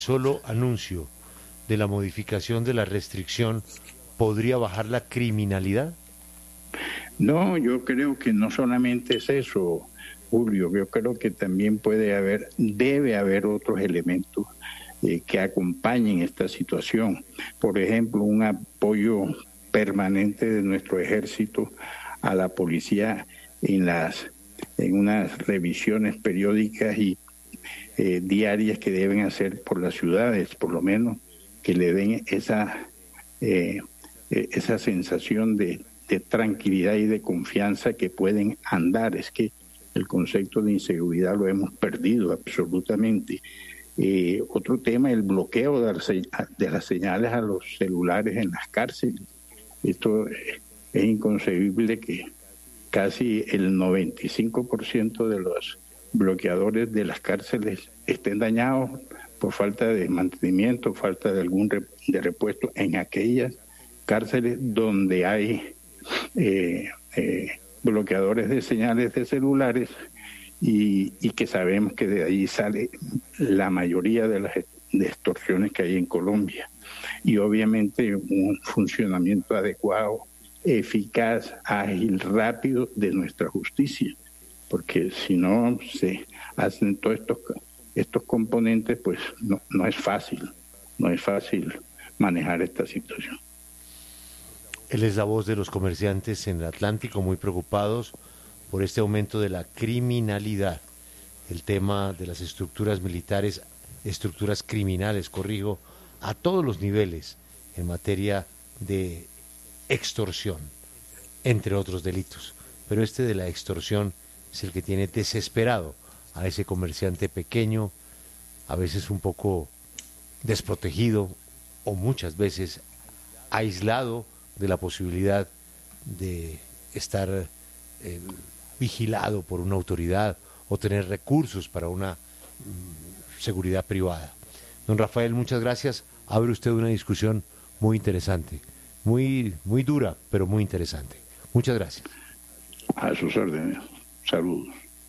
solo anuncio de la modificación de la restricción podría bajar la criminalidad? No, yo creo que no solamente es eso, Julio. Yo creo que también debe haber otros elementos que acompañen esta situación. Por ejemplo, un apoyo permanente de nuestro ejército a la policía en unas revisiones periódicas y diarias que deben hacer por las ciudades, por lo menos que le den esa sensación de tranquilidad y de confianza que pueden andar. Es que el concepto de inseguridad lo hemos perdido absolutamente. Otro tema, el bloqueo de las señales a los celulares en las cárceles. Esto es inconcebible que casi el 95% de los bloqueadores de las cárceles estén dañados por falta de mantenimiento, falta de algún de repuesto en aquellas cárceles donde hay bloqueadores de señales de celulares y que sabemos que de ahí sale la mayoría de las extorsiones que hay en Colombia. Y obviamente un funcionamiento adecuado, eficaz, ágil, rápido de nuestra justicia, porque si no se hacen todos estos componentes, pues no es fácil manejar esta situación. Él es la voz de los comerciantes en el Atlántico, muy preocupados por este aumento de la criminalidad, el tema de las estructuras militares, estructuras criminales, corrijo, a todos los niveles en materia de extorsión, entre otros delitos. Pero este de la extorsión es el que tiene desesperado a ese comerciante pequeño, a veces un poco desprotegido o muchas veces aislado de la posibilidad de estar vigilado por una autoridad o tener recursos para una seguridad privada. Don Rafael, muchas gracias. Abre usted una discusión muy interesante, muy dura, pero muy interesante. Muchas gracias. A sus órdenes. Saludos.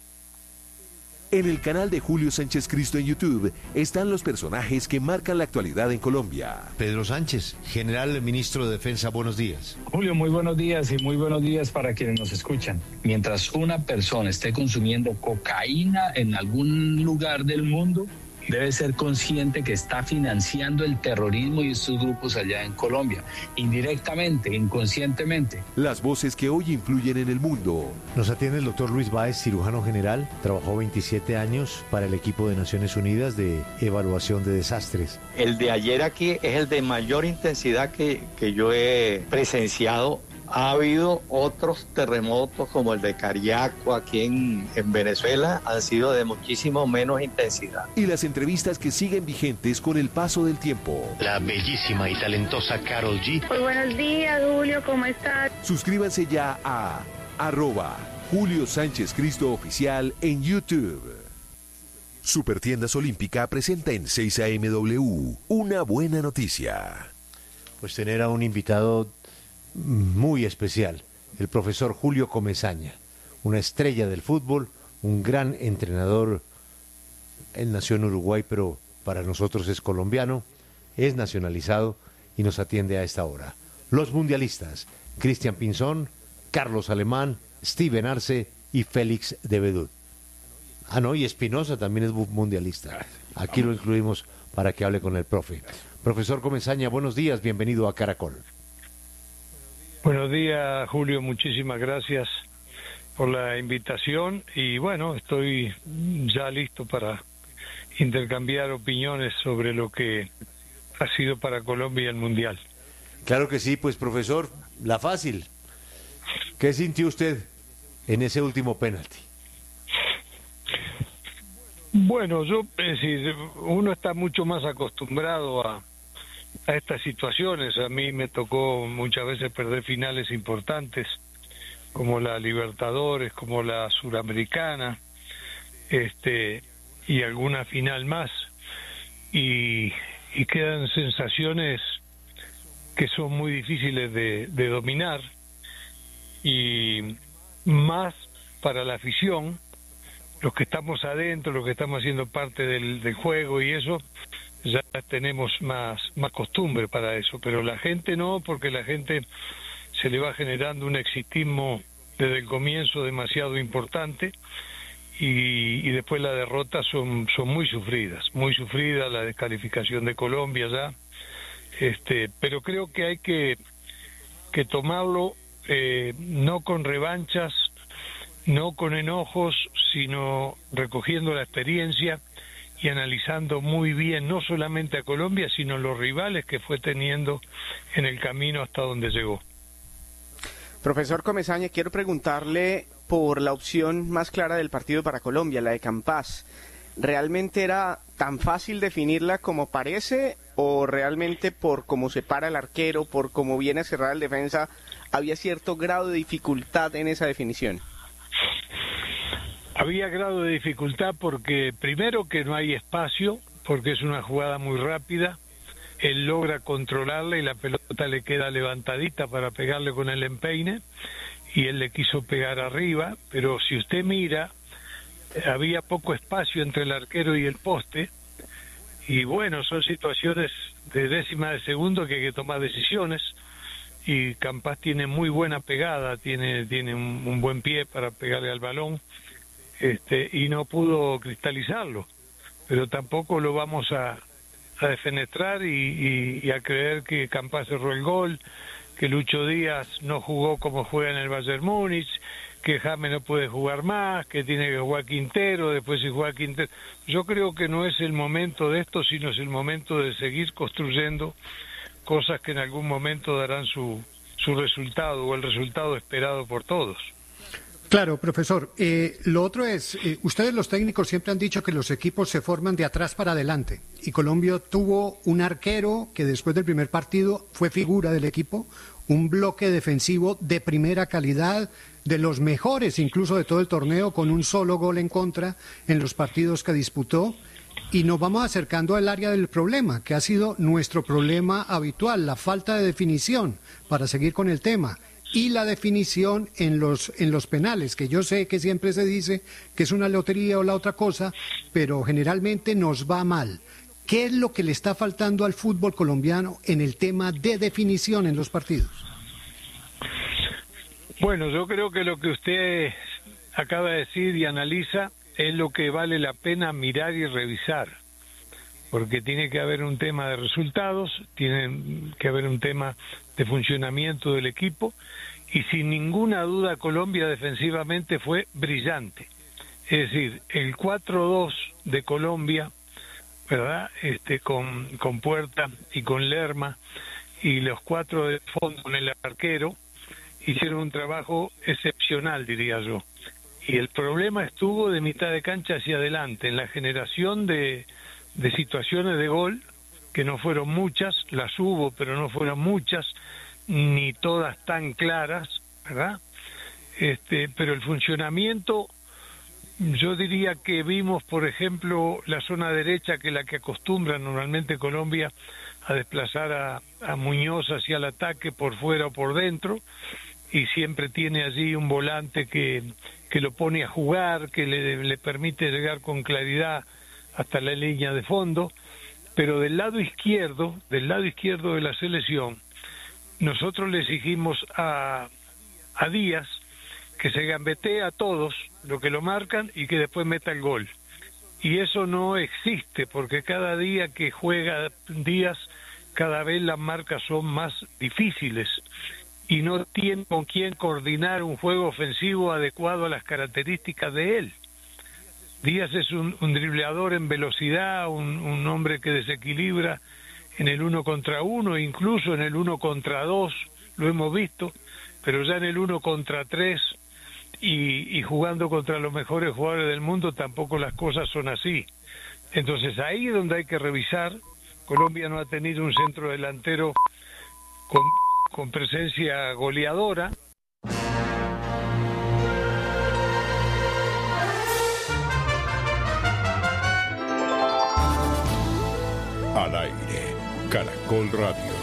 En el canal de Julio Sánchez Cristo en YouTube están los personajes que marcan la actualidad en Colombia. Pedro Sánchez, general ministro de Defensa, buenos días. Julio, muy buenos días y muy buenos días para quienes nos escuchan. Mientras una persona esté consumiendo cocaína en algún lugar del mundo, debe ser consciente que está financiando el terrorismo y estos grupos allá en Colombia, indirectamente, inconscientemente. Las voces que hoy influyen en el mundo. Nos atiende el doctor Luis Báez, cirujano general. Trabajó 27 años para el equipo de Naciones Unidas de evaluación de desastres. El de ayer aquí es el de mayor intensidad que yo he presenciado. Ha habido otros terremotos como el de Cariaco aquí en Venezuela, han sido de muchísimo menos intensidad. Y las entrevistas que siguen vigentes con el paso del tiempo. La bellísima y talentosa Karol G. Muy buenos días, Julio, ¿cómo estás? Suscríbanse ya a @Julio Sánchez Cristo Oficial en YouTube. Supertiendas Olímpica presenta en 6 AMW una buena noticia. Pues tener a un invitado muy especial, el profesor Julio Comesaña, una estrella del fútbol, un gran entrenador. Él nació en Uruguay, pero para nosotros es colombiano, es nacionalizado y nos atiende a esta hora. Los mundialistas, Cristian Pinzón, Carlos Alemán, Steven Arce y Félix de Bedut. Ah, no, y Espinosa también es mundialista. Aquí lo incluimos para que hable con el profe. Profesor Comesaña, buenos días, bienvenido a Caracol. Buenos días, Julio, muchísimas gracias por la invitación y bueno, estoy ya listo para intercambiar opiniones sobre lo que ha sido para Colombia el Mundial. Claro que sí, pues profesor, la fácil. ¿Qué sintió usted en ese último penalti? Bueno, es decir, uno está mucho más acostumbrado a estas situaciones. A mí me tocó muchas veces perder finales importantes, como la Libertadores, como la Suramericana, y alguna final más. Y quedan sensaciones que son muy difíciles de dominar, y más para la afición, los que estamos adentro, los que estamos haciendo parte del juego y eso, ya tenemos más costumbre para eso, pero la gente no, porque la gente se le va generando un exitismo desde el comienzo demasiado importante, y después las derrotas son muy sufrida la descalificación de Colombia ya, pero creo que hay que tomarlo no con revanchas, no con enojos, sino recogiendo la experiencia y analizando muy bien no solamente a Colombia, sino los rivales que fue teniendo en el camino hasta donde llegó. Profesor Comesaña, quiero preguntarle por la opción más clara del partido para Colombia, la de Campas. ¿Realmente era tan fácil definirla como parece, o realmente por cómo se para el arquero, por cómo viene a cerrar el defensa, había cierto grado de dificultad en esa definición? Había grado de dificultad porque primero que no hay espacio, porque es una jugada muy rápida, él logra controlarla y la pelota le queda levantadita para pegarle con el empeine, y él le quiso pegar arriba, pero si usted mira, había poco espacio entre el arquero y el poste, y bueno, son situaciones de décima de segundo que hay que tomar decisiones, y Campas tiene muy buena pegada, tiene un buen pie para pegarle al balón, y no pudo cristalizarlo, pero tampoco lo vamos a defenestrar y a creer que Campas cerró el gol, que Lucho Díaz no jugó como juega en el Bayern Múnich, que James no puede jugar más, que tiene que jugar Quintero, después si juega Quintero. Yo creo que no es el momento de esto, sino es el momento de seguir construyendo cosas que en algún momento darán su resultado, o el resultado esperado por todos. Claro, profesor. Lo otro es, ustedes los técnicos siempre han dicho que los equipos se forman de atrás para adelante, y Colombia tuvo un arquero que después del primer partido fue figura del equipo, un bloque defensivo de primera calidad, de los mejores incluso de todo el torneo, con un solo gol en contra en los partidos que disputó, y nos vamos acercando al área del problema, que ha sido nuestro problema habitual, la falta de definición, para seguir con el tema, y la definición en los penales, que yo sé que siempre se dice que es una lotería o la otra cosa, pero generalmente nos va mal. ¿Qué es lo que le está faltando al fútbol colombiano en el tema de definición en los partidos? Bueno, yo creo que lo que usted acaba de decir y analiza es lo que vale la pena mirar y revisar, porque tiene que haber un tema de resultados, tiene que haber un tema de funcionamiento del equipo, y sin ninguna duda Colombia defensivamente fue brillante. Es decir, el 4-2 de Colombia, ¿verdad? Con Puerta y con Lerma, y los 4 de fondo con el arquero, hicieron un trabajo excepcional, diría yo. Y el problema estuvo de mitad de cancha hacia adelante, en la generación de situaciones de gol, que no fueron muchas, las hubo, pero no fueron muchas, ni todas tan claras, ¿verdad? Pero el funcionamiento, yo diría que vimos, por ejemplo, la zona derecha, que es la que acostumbra normalmente Colombia a desplazar a Muñoz hacia el ataque por fuera o por dentro, y siempre tiene allí un volante que lo pone a jugar, que le permite llegar con claridad hasta la línea de fondo. Pero del lado izquierdo de la selección, nosotros le exigimos a Díaz que se gambetee a todos lo que lo marcan y que después meta el gol. Y eso no existe, porque cada día que juega Díaz, cada vez las marcas son más difíciles y no tiene con quién coordinar un juego ofensivo adecuado a las características de él. Díaz es un dribleador en velocidad, un hombre que desequilibra en el 1 contra 1, incluso en el 1 contra 2, lo hemos visto, pero ya en el 1 contra 3 y jugando contra los mejores jugadores del mundo tampoco las cosas son así. Entonces ahí es donde hay que revisar. Colombia no ha tenido un centro delantero con presencia goleadora. Al aire, Caracol Radio.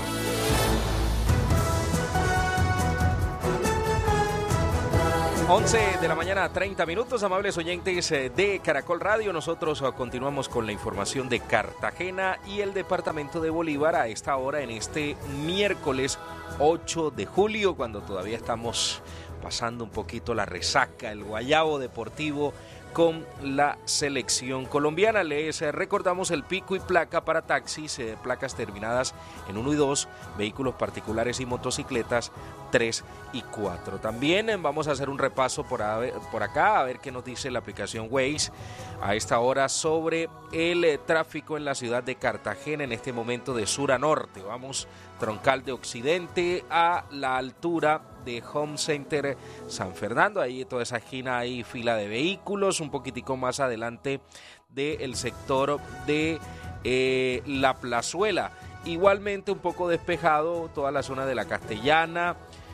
11 de la mañana, 30 minutos, amables oyentes de Caracol Radio. Nosotros continuamos con la información de Cartagena y el departamento de Bolívar a esta hora en este miércoles 8 de julio, cuando todavía estamos pasando un poquito la resaca, el guayabo deportivo con la selección colombiana. Les recordamos el pico y placa para taxis, placas terminadas en 1 y 2, vehículos particulares y motocicletas 3 y 4. También vamos a hacer un repaso por acá, a ver qué nos dice la aplicación Waze a esta hora sobre el tráfico en la ciudad de Cartagena en este momento de sur a norte. Vamos troncal de occidente a la altura de Home Center San Fernando, ahí toda esa esquina hay fila de vehículos, un poquitico más adelante del sector de La Plazuela, igualmente un poco despejado toda la zona de La Castellana,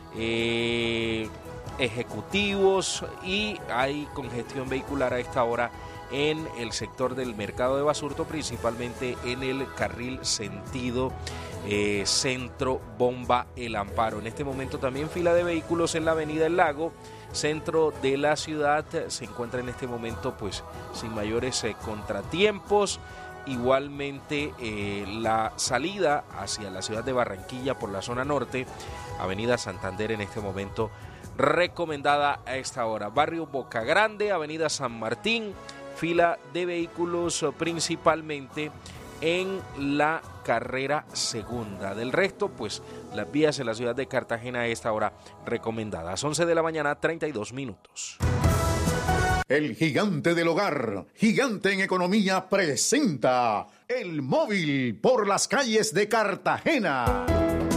ejecutivos, y hay congestión vehicular a esta hora en el sector del Mercado de Basurto, principalmente en el carril sentido Centro Bomba El Amparo. En este momento también fila de vehículos en la avenida El Lago, centro de la ciudad, se encuentra en este momento pues sin mayores contratiempos. Igualmente la salida hacia la ciudad de Barranquilla por la zona norte, avenida Santander en este momento recomendada a esta hora. Barrio Boca Grande, avenida San Martín, fila de vehículos principalmente en la carrera segunda. Del resto, pues las vías en la ciudad de Cartagena a esta hora recomendadas. 11 de la mañana, 32 minutos. El gigante del hogar, Gigante en Economía, presenta El Móvil por las calles de Cartagena.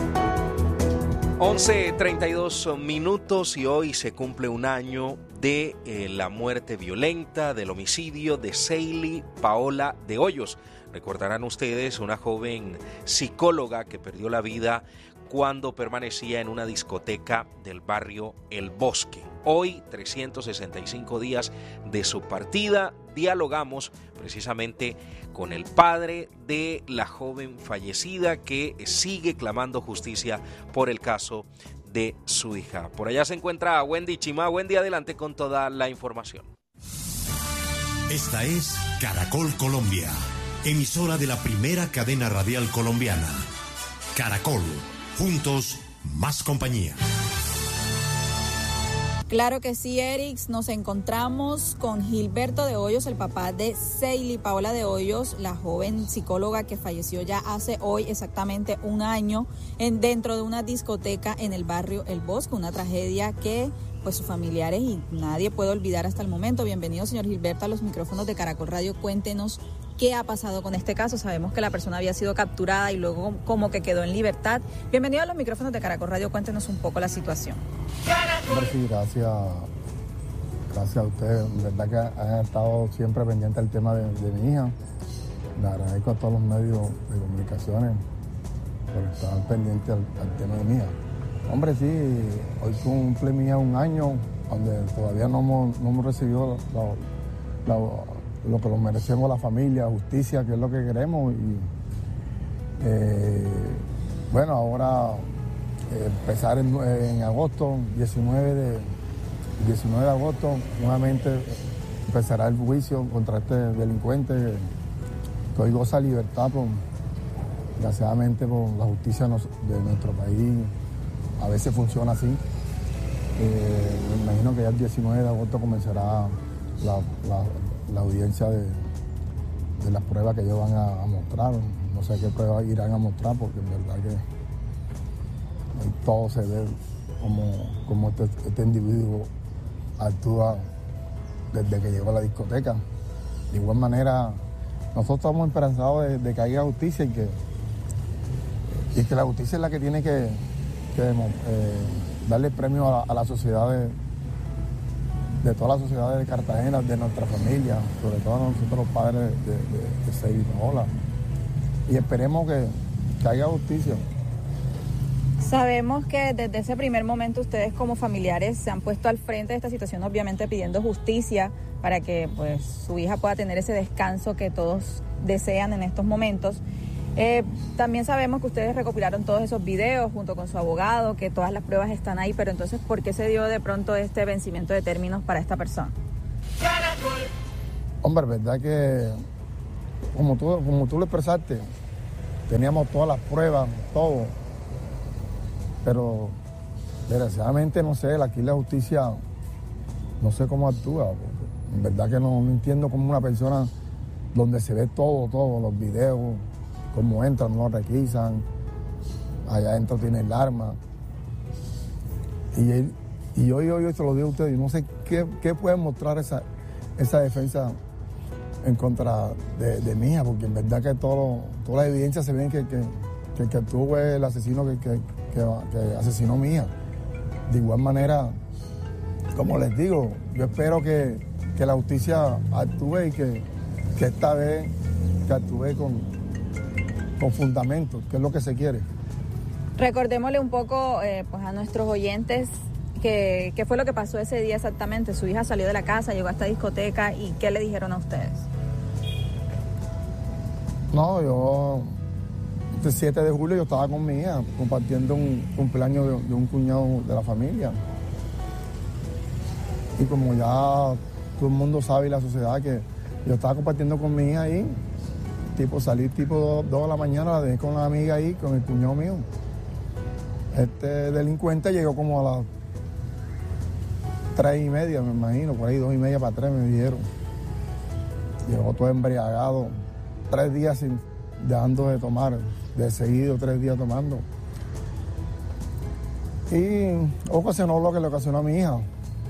11:32 minutos y hoy se cumple un año de la muerte violenta, del homicidio de Seili Paola de Hoyos. Recordarán ustedes una joven psicóloga que perdió la vida cuando permanecía en una discoteca del barrio El Bosque. Hoy, 365 días de su partida, dialogamos precisamente con el padre de la joven fallecida que sigue clamando justicia por el caso de su hija. Por allá se encuentra Wendy Chima. Wendy, adelante con toda la información. Esta es Caracol Colombia, emisora de la primera cadena radial colombiana. Caracol, juntos, más compañía. Claro que sí, Eric. Nos encontramos con Gilberto de Hoyos, el papá de Seili Paola de Hoyos, la joven psicóloga que falleció ya hace hoy exactamente un año dentro de una discoteca en el barrio El Bosque, una tragedia que pues sus familiares y nadie puede olvidar hasta el momento. Bienvenido, señor Gilberto, a los micrófonos de Caracol Radio. Cuéntenos qué ha pasado con este caso. Sabemos que la persona había sido capturada y luego como que quedó en libertad. Bienvenido a los micrófonos de Caracol Radio. Cuéntenos un poco la situación. Sí, gracias a ustedes. En verdad que han estado siempre pendientes del tema de mi hija. Le agradezco a todos los medios de comunicaciones por estar pendientes al tema de mi hija. Hombre, sí, hoy cumple mi hija un año, donde todavía no hemos recibido lo que nos merecemos la familia, justicia, que es lo que queremos. Y bueno, ahora empezar en agosto, 19 de agosto, nuevamente empezará el juicio contra este delincuente que hoy goza libertad, desgraciadamente por la justicia de nuestro país. A veces funciona así. Me imagino que ya el 19 de agosto comenzará la audiencia de las pruebas que ellos van a mostrar. No sé qué pruebas irán a mostrar, porque en verdad que todo se ve como este individuo actúa desde que llegó a la discoteca. De igual manera, nosotros estamos esperanzados de que haya justicia y que la justicia es la que tiene que darle premio a la sociedad de todas las sociedades de Cartagena, de nuestra familia, sobre todo a nosotros los padres de Seili Paola. Y esperemos que haya justicia. Sabemos que desde ese primer momento ustedes como familiares se han puesto al frente de esta situación, obviamente pidiendo justicia para que pues su hija pueda tener ese descanso que todos desean en estos momentos. También sabemos que ustedes recopilaron todos esos videos junto con su abogado, que todas las pruebas están ahí, pero entonces, ¿por qué se dio de pronto este vencimiento de términos para esta persona? Hombre, verdad que, como tú lo expresaste, teníamos todas las pruebas, todo, pero desgraciadamente, no sé, aquí la justicia, no sé cómo actúa, porque en verdad que no entiendo cómo una persona donde se ve todo, los videos, cómo entran, no lo requisan, allá adentro tiene el arma. Y yo se lo digo a ustedes, yo no sé qué puede mostrar esa defensa en contra de mi hija, porque en verdad que todas las evidencias se ven que actuó fue el asesino que asesinó a mi hija. De igual manera, como les digo, yo espero que la justicia actúe y que esta vez que actúe con fundamentos, que es lo que se quiere. Recordémosle un poco pues a nuestros oyentes qué fue lo que pasó ese día exactamente. Su hija salió de la casa, llegó a esta discoteca y ¿qué le dijeron a ustedes? No, yo el 7 de julio yo estaba con mi hija compartiendo un cumpleaños de un cuñado de la familia. Y como ya todo el mundo sabe y la sociedad que yo estaba compartiendo con mi hija ahí, salí tipo 2 de la mañana, la dejé con la amiga ahí, con el cuñado mío. Este delincuente llegó como a las 3:30, me imagino, por ahí 2:30 para 3 me dijeron. Llegó todo embriagado, 3 días dejando de tomar, de seguido 3 días tomando. Y ocasionó lo que le ocasionó a mi hija.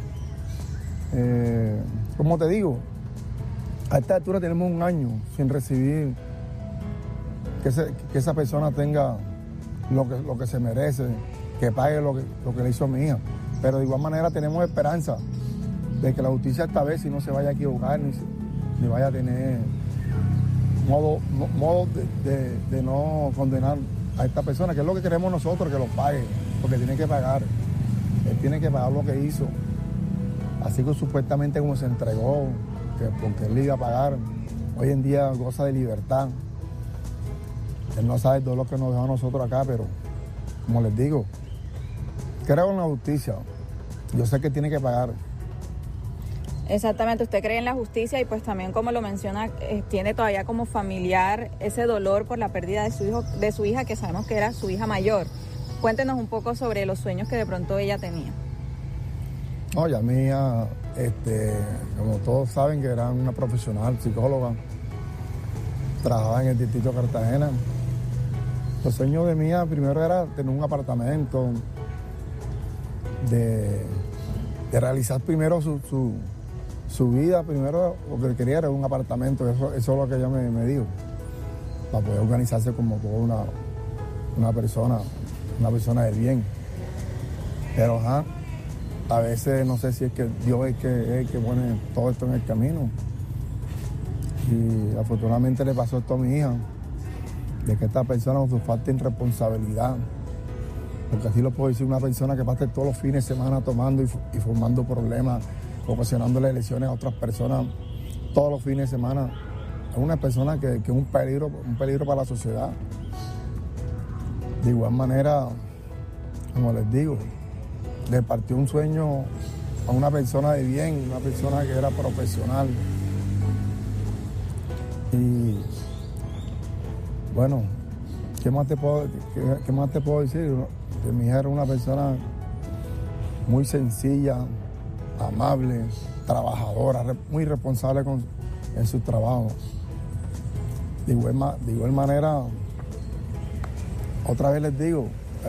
Como te digo, a esta altura tenemos 1 año sin recibir que esa persona tenga lo que se merece, que pague lo que le hizo a mi hija. Pero de igual manera tenemos esperanza de que la justicia esta vez si no se vaya a equivocar ni vaya a tener modo de no condenar a esta persona, que es lo que queremos nosotros, que lo pague, porque tiene que pagar. Él tiene que pagar lo que hizo. Así que supuestamente como se entregó, porque él iba a pagar, hoy en día goza de libertad. Él no sabe todo lo que nos dejó a nosotros acá, pero como les digo, creo en la justicia. Yo sé que tiene que pagar. Exactamente, usted cree en la justicia y pues también como lo menciona, tiene todavía como familiar ese dolor por la pérdida de su hija, que sabemos que era su hija mayor. Cuéntenos un poco sobre los sueños que de pronto ella tenía. No, ya mi hija, como todos saben, que era una profesional, psicóloga, trabajaba en el distrito de Cartagena. Los sueños de mi hija primero era tener un apartamento, de realizar primero su vida, primero lo que quería era un apartamento, eso es lo que ella me dijo, para poder organizarse como toda una persona de bien. Pero a veces no sé si es que Dios es que pone todo esto en el camino. Y afortunadamente le pasó esto a mi hija, de que esta persona con su falta de irresponsabilidad, porque así lo puedo decir, una persona que pasa todos los fines de semana tomando y formando problemas, ocasionándole lesiones a otras personas todos los fines de semana, es una persona que es un peligro para la sociedad. De igual manera, como les digo, le partió un sueño a una persona de bien, una persona que era profesional. Y bueno, ¿qué más te puedo decir? Que mi hija era una persona muy sencilla, amable, trabajadora, muy responsable en su trabajo. De igual manera, otra vez les digo,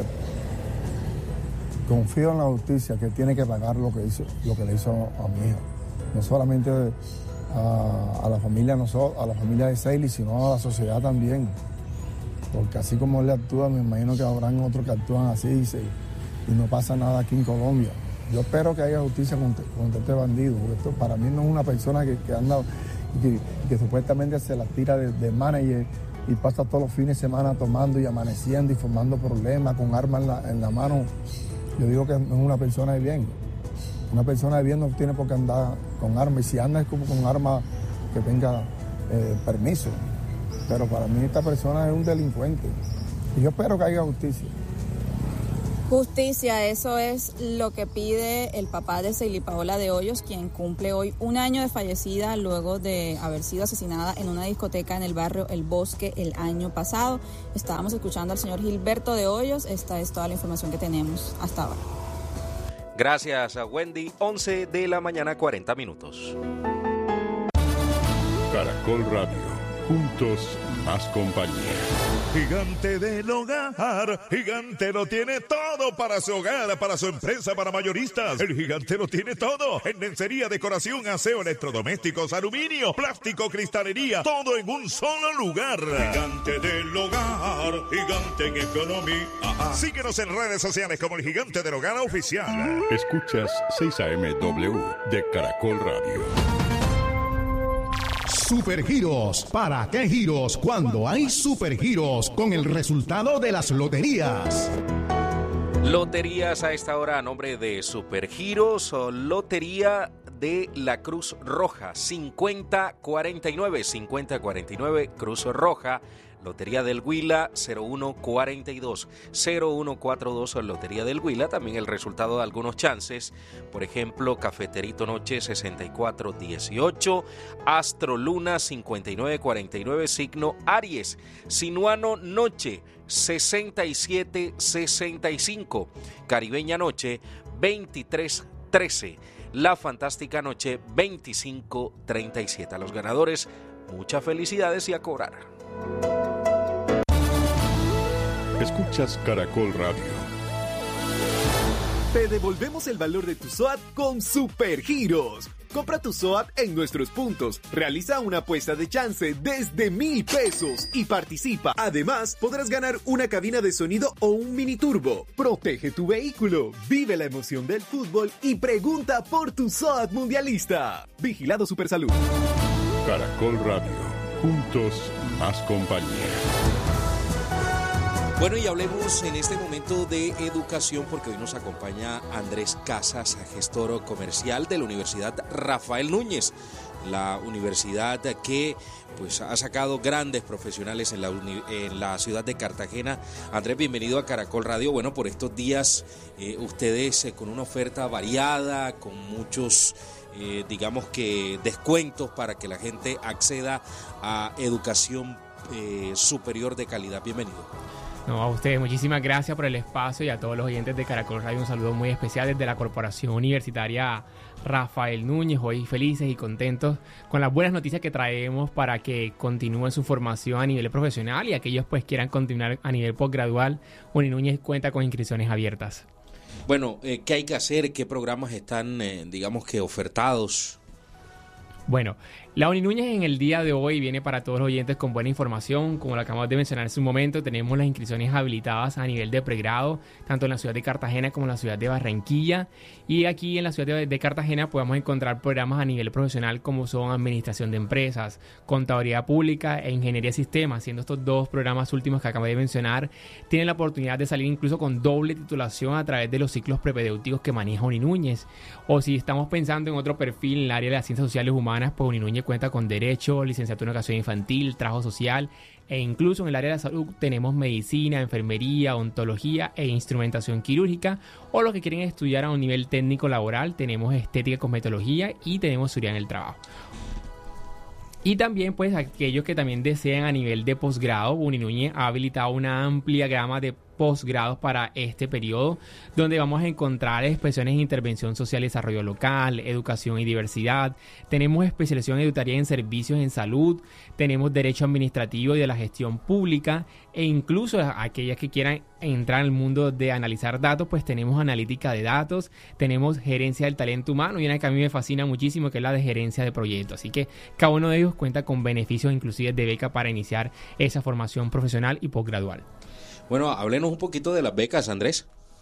confío en la justicia, que tiene que pagar lo que le hizo a mi hija. No solamente a la familia de Seili, sino a la sociedad también. Porque así como él actúa, me imagino que habrán otros que actúan así y no pasa nada aquí en Colombia. Yo espero que haya justicia contra este bandido, porque esto para mí no es una persona que anda, que supuestamente se la tira de manager y pasa todos los fines de semana tomando y amaneciendo y formando problemas con armas en la mano. Yo digo que no es una persona de bien. Una persona de bien no tiene por qué andar con armas, y si anda es como con armas que tenga permiso. pero para mí esta persona es un delincuente. Y yo espero que haya justicia. Justicia, eso es lo que pide el papá de Seili Paola de Hoyos, quien cumple hoy un año de fallecida luego de haber sido asesinada en una discoteca en el barrio El Bosque el año pasado. Estábamos escuchando al señor Gilberto de Hoyos. Esta es toda la información que tenemos hasta ahora. Gracias a Wendy, 11 de la mañana, 40 minutos. Caracol Radio, juntos más compañía. Gigante del Hogar, Gigante lo tiene todo para su hogar, para su empresa, para mayoristas. El Gigante lo tiene todo, en lencería, decoración, aseo, electrodomésticos, aluminio, plástico, cristalería, todo en un solo lugar. Gigante del Hogar, Gigante en economía. Síguenos en redes sociales como el Gigante del Hogar Oficial. Escuchas 6AMW de Caracol Radio. Supergiros. ¿Para qué giros cuando hay supergiros con el resultado de las loterías? Loterías a esta hora a nombre de Supergiros, Lotería de la Cruz Roja, 5049, Cruz Roja. Lotería del Huila, 0142, 0142, Lotería del Huila. También el resultado de algunos chances, por ejemplo, Cafeterito Noche, 6418, Astro Luna, 5949, signo Aries, Sinuano Noche, 6765, Caribeña Noche, 2313, La Fantástica Noche, 2537. A los ganadores, muchas felicidades y a cobrar. Escuchas Caracol Radio. Te devolvemos el valor de tu SOAT con Supergiros. Compra tu SOAT en nuestros puntos, realiza una apuesta de chance desde 1,000 pesos y participa. Además, podrás ganar una cabina de sonido o un mini turbo. Protege tu vehículo, vive la emoción del fútbol y pregunta por tu SOAT mundialista. Vigilado Supersalud. Caracol Radio, juntos más compañía. Bueno, y hablemos en este momento de educación porque hoy nos acompaña Andrés Casas, gestor comercial de la Universidad Rafael Núñez, la universidad que pues ha sacado grandes profesionales en la ciudad de Cartagena. Andrés, bienvenido a Caracol Radio. Bueno, por estos días ustedes con una oferta variada, con muchos digamos que descuentos para que la gente acceda a educación superior de calidad. Bienvenido. No, a ustedes, muchísimas gracias por el espacio y a todos los oyentes de Caracol Radio un saludo muy especial desde la Corporación Universitaria Rafael Núñez. Hoy felices y contentos con las buenas noticias que traemos para que continúen su formación a nivel profesional y aquellos pues quieran continuar a nivel postgradual. Uni Núñez cuenta con inscripciones abiertas. Bueno, ¿qué hay que hacer? ¿Qué programas están, digamos que ofertados? Bueno, la Uni Núñez en el día de hoy viene para todos los oyentes con buena información. Como lo acabamos de mencionar hace un momento, tenemos las inscripciones habilitadas a nivel de pregrado, tanto en la ciudad de Cartagena como en la ciudad de Barranquilla. Y aquí en la ciudad de Cartagena podemos encontrar programas a nivel profesional como son Administración de Empresas, Contaduría Pública e Ingeniería de Sistemas. Siendo estos dos programas últimos que acabo de mencionar, tienen la oportunidad de salir incluso con doble titulación a través de los ciclos prepedéuticos que maneja Uni Núñez. O si estamos pensando en otro perfil en el área de las ciencias sociales humanas, pues Uni Núñez cuenta con Derecho, Licenciatura en Educación Infantil, Trabajo Social e incluso en el área de la salud tenemos Medicina, Enfermería, Odontología e Instrumentación Quirúrgica. O los que quieren estudiar a un nivel técnico laboral tenemos Estética y Cosmetología y tenemos Seguridad en el Trabajo. Y también pues aquellos que también desean a nivel de posgrado, Uni Núñez ha habilitado una amplia gama de posgrados para este periodo, donde vamos a encontrar especializaciones en intervención social y desarrollo local, educación y diversidad. Tenemos especialización en edutaría en servicios en salud, tenemos derecho administrativo y de la gestión pública, e incluso aquellas que quieran entrar al mundo de analizar datos, pues tenemos analítica de datos, tenemos gerencia del talento humano y una que a mí me fascina muchísimo, que es la de gerencia de proyectos. Así que cada uno de ellos cuenta con beneficios inclusive de beca para iniciar esa formación profesional y posgradual. Bueno, háblenos un poquito de las becas, Andrés.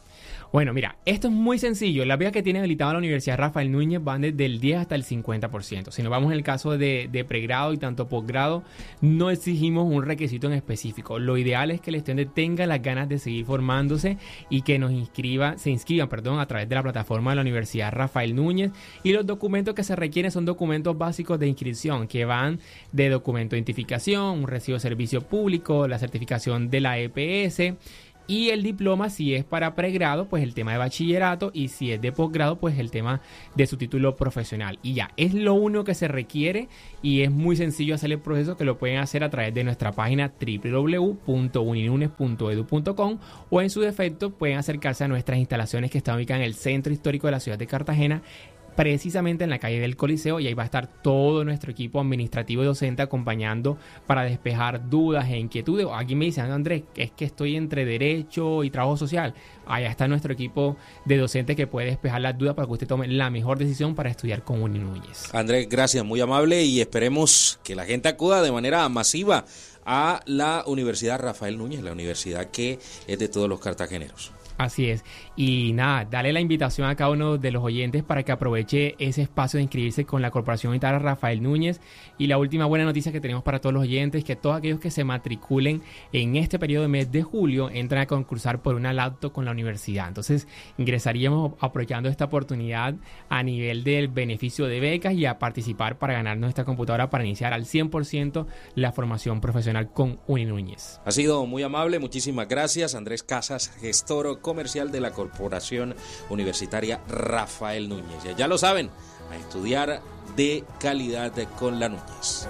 Bueno, mira, esto es muy sencillo. Las becas que tiene habilitada la Universidad Rafael Núñez van desde el 10 hasta el 50%. Si nos vamos en el caso de pregrado y tanto posgrado, no exigimos un requisito en específico. Lo ideal es que el estudiante tenga las ganas de seguir formándose y que se inscriban a través de la plataforma de la Universidad Rafael Núñez. Y los documentos que se requieren son documentos básicos de inscripción, que van de documento de identificación, un recibo de servicio público, la certificación de la EPS, y el diploma, si es para pregrado, pues el tema de bachillerato, y si es de posgrado, pues el tema de su título profesional. Y ya, es lo único que se requiere y es muy sencillo hacer el proceso, que lo pueden hacer a través de nuestra página www.uninunes.edu.com, o en su defecto pueden acercarse a nuestras instalaciones que están ubicadas en el centro histórico de la ciudad de Cartagena, precisamente en la calle del Coliseo, y ahí va a estar todo nuestro equipo administrativo y docente acompañando para despejar dudas e inquietudes. Aquí me dicen, Andrés, es que estoy entre Derecho y Trabajo Social. Allá está nuestro equipo de docentes que puede despejar las dudas para que usted tome la mejor decisión para estudiar con Uni Núñez. Andrés, gracias, muy amable, y esperemos que la gente acuda de manera masiva a la Universidad Rafael Núñez, la universidad que es de todos los cartageneros. Así es. Y nada, dale la invitación a cada uno de los oyentes para que aproveche ese espacio de inscribirse con la Corporación Unitaria Rafael Núñez. Y la última buena noticia que tenemos para todos los oyentes es que todos aquellos que se matriculen en este periodo de mes de julio entran a concursar por una laptop con la universidad. Entonces ingresaríamos aprovechando esta oportunidad a nivel del beneficio de becas y a participar para ganar nuestra computadora para iniciar al 100% la formación profesional con Uni Núñez. Ha sido muy amable, muchísimas gracias. Andrés Casas, gestor comercial de la Corporación Universitaria Rafael Núñez. Ya lo saben, a estudiar de calidad con la Núñez.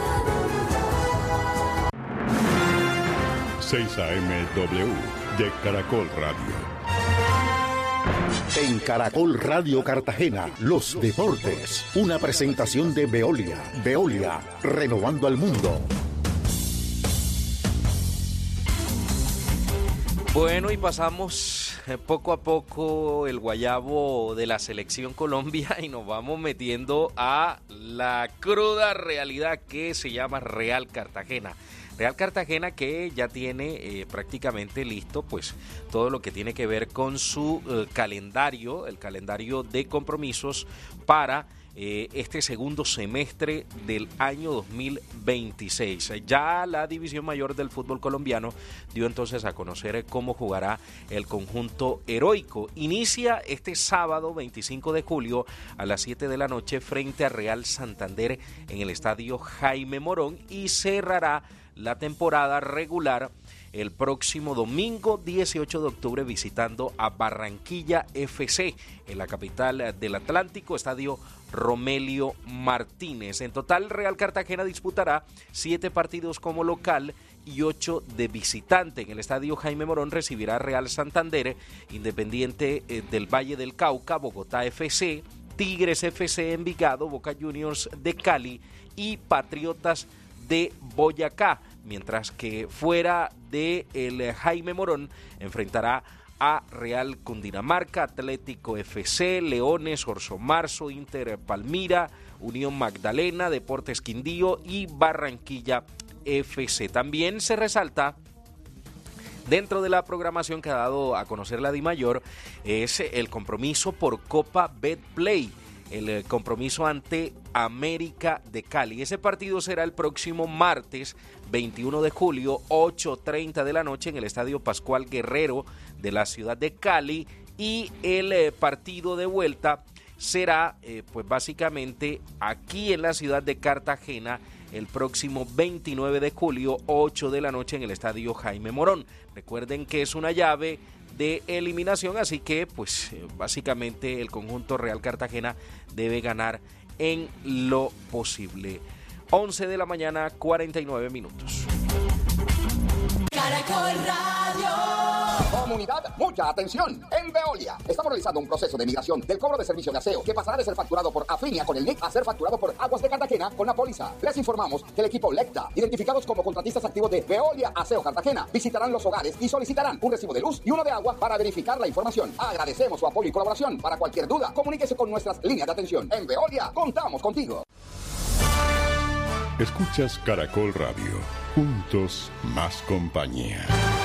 6 AM-W de Caracol Radio. En Caracol Radio Cartagena, los deportes. Una presentación de Veolia. Veolia, renovando al mundo. Bueno, y pasamos poco a poco el guayabo de la selección Colombia y nos vamos metiendo a la cruda realidad que se llama Real Cartagena. Real Cartagena que ya tiene prácticamente listo pues todo lo que tiene que ver con su calendario, el calendario de compromisos para este segundo semestre del año 2026. Ya la División Mayor del fútbol colombiano dio entonces a conocer cómo jugará el conjunto heroico. Inicia este sábado 25 de julio a las 7 de la noche frente a Real Santander en el estadio Jaime Morón y cerrará la temporada regular el próximo domingo 18 de octubre visitando a Barranquilla FC en la capital del Atlántico, estadio Romelio Martínez. En total, Real Cartagena disputará 7 partidos como local y 8 de visitante. En el estadio Jaime Morón recibirá Real Santander, Independiente del Valle del Cauca, Bogotá FC, Tigres FC Envigado, Boca Juniors de Cali y Patriotas de Boyacá, mientras que fuera de el Jaime Morón enfrentará a Real Cundinamarca, Atlético FC, Leones, Orso Marzo, Inter Palmira, Unión Magdalena, Deportes Quindío y Barranquilla FC. También se resalta dentro de la programación que ha dado a conocer la DIMAYOR es el compromiso por Copa Betplay, el compromiso ante América de Cali. Ese partido será el próximo martes 21 de julio, 8:30 de la noche en el Estadio Pascual Guerrero de la ciudad de Cali, y el partido de vuelta será pues básicamente aquí en la ciudad de Cartagena el próximo 29 de julio, 8 de la noche en el Estadio Jaime Morón. Recuerden que es una llave de eliminación, así que pues básicamente el conjunto Real Cartagena debe ganar en lo posible. 11 de la mañana, 49 minutos. Caracol Radio. Comunidad, mucha atención. En Veolia estamos realizando un proceso de migración del cobro de servicio de aseo que pasará de ser facturado por Afinia con el NIC a ser facturado por Aguas de Cartagena con la póliza. Les informamos que el equipo Lecta, identificados como contratistas activos de Veolia Aseo Cartagena, visitarán los hogares y solicitarán un recibo de luz y uno de agua para verificar la información. Agradecemos su apoyo y colaboración. Para cualquier duda, comuníquese con nuestras líneas de atención. En Veolia, contamos contigo. Escuchas Caracol Radio. Juntos, más compañía.